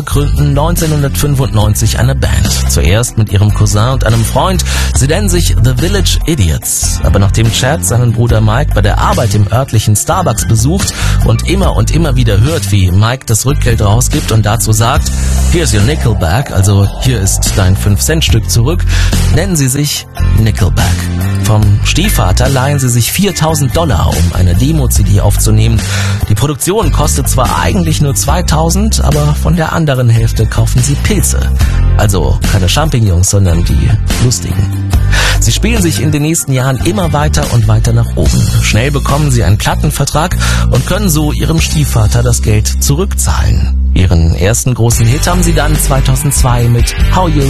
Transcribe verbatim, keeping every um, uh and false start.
gründen neunzehnhundertfünfundneunzig eine Band. Zuerst mit ihrem Cousin und einem Freund. Sie nennen sich The Village Idiots. Aber nachdem Chad seinen Bruder Mike bei der Arbeit im örtlichen Starbucks besucht und immer und immer wieder hört, wie Mike das Rückgeld rausgibt und dazu sagt, here's your Nickelback, also hier ist dein fünf Cent Stück zurück, nennen sie sich Nickelback. Vom Stiefvater leihen sie sich viertausend Dollar, um eine Demo-C D aufzunehmen. Die Produktion kostet zwar eigentlich nur zweitausend, aber von der anderen Hälfte kaufen sie Pilze. Also keine Champignons, sondern die lustigen. Sie spielen sich in den nächsten Jahren immer weiter und weiter nach oben. Schnell bekommen sie einen Plattenvertrag und können so ihrem Stiefvater das Geld zurückzahlen. Ihren ersten großen Hit haben sie dann zweitausendzwei mit How You